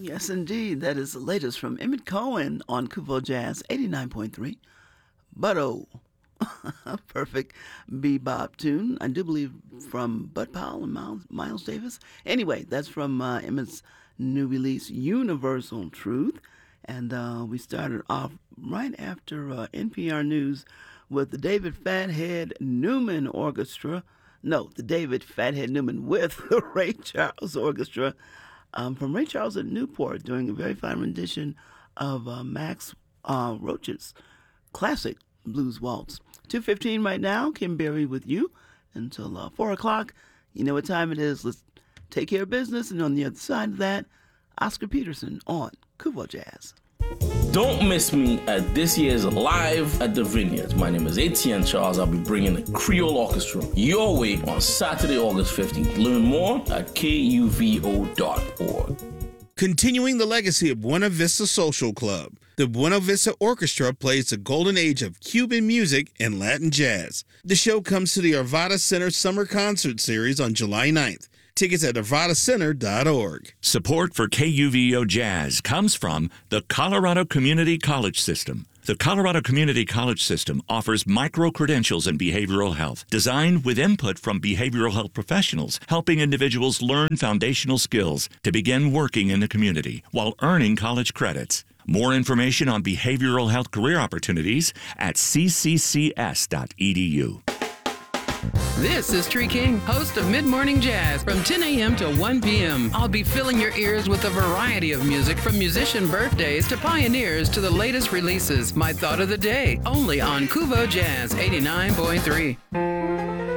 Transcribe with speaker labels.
Speaker 1: Yes, indeed. That is the latest from Emmett Cohen on Kuvo Jazz 89.3. Butto. Perfect bebop tune. I do believe from Bud Powell and Miles Davis. Anyway, that's from Emmett's new release, Universal Truth. And we started off right after NPR News with the David Fathead Newman Orchestra. No, the David Fathead Newman with the Ray Charles Orchestra from Ray Charles at Newport, doing a very fine rendition of Max Roach's classic blues waltz. 2:15 right now. Kim Berry with you until 4 o'clock. You know what time it is. Let's take care of business. And on the other side of that, Oscar Peterson on Kuvo Jazz.
Speaker 2: Don't miss me at this year's Live at the Vineyards. My name is Etienne Charles. I'll be bringing the Creole Orchestra your way on Saturday, August 15th. Learn more at kuvo.org.
Speaker 3: Continuing the legacy of Buena Vista Social Club, the Buena Vista Orchestra plays the golden age of Cuban music and Latin jazz. The show comes to the Arvada Center Summer Concert Series on July 9th. Tickets at arvadacenter.org.
Speaker 4: Support for KUVO Jazz comes from the Colorado Community College System. The Colorado Community College System offers micro-credentials in behavioral health, designed with input from behavioral health professionals, helping individuals learn foundational skills to begin working in the community while earning college credits. More information on behavioral health career opportunities at cccs.edu.
Speaker 5: This is Tree King, host of Mid-Morning Jazz from 10 a.m. to 1 p.m. I'll be filling your ears with a variety of music from musician birthdays to pioneers to the latest releases. My thought of the day, only on Kuvo Jazz 89.3.